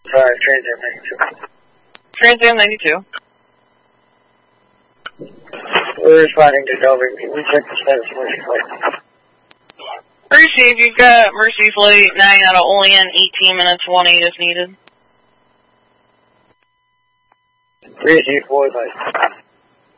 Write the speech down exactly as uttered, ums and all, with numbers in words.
Sorry, Trans Am ninety-two. Trans Am ninety-two. We're responding to Dover. We checked the status of Mercy Flight. Received, you've got Mercy Flight nine out of Olean, eighteen minutes, one eight if needed. Received, forward light.